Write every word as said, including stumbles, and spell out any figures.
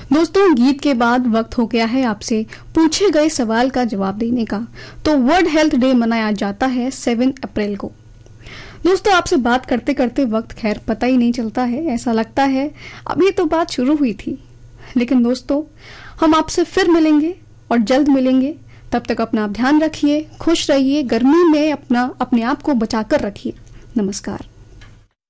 दोस्तों, गीत के बाद वक्त हो गया है आपसे पूछे गए सवाल का जवाब देने का। तो वर्ल्ड हेल्थ डे मनाया जाता है सात अप्रैल को। दोस्तों, आपसे बात करते करते वक्त खैर पता ही नहीं चलता है, ऐसा लगता है अभी तो बात शुरू हुई थी। लेकिन दोस्तों, हम आपसे फिर मिलेंगे और जल्द मिलेंगे। तब तक अपना ध्यान रखिए, खुश रहिए, गर्मी में अपना अपने आप को बचाकर रखिए। नमस्कार।